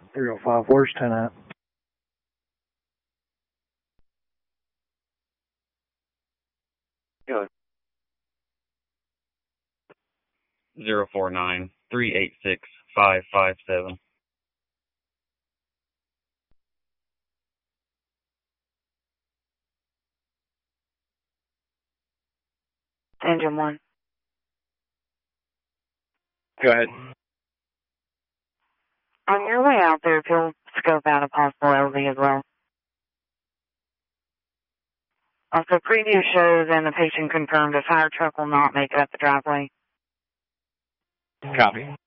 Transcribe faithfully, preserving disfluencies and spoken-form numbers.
three oh five, where's ten at? Go. zero four nine, three eight six, five five seven. Engine one. Go ahead. On your way out there, if you'll scope out a possible L V as well. Also, preview shows and the patient confirmed a fire truck will not make it up the driveway. Copy.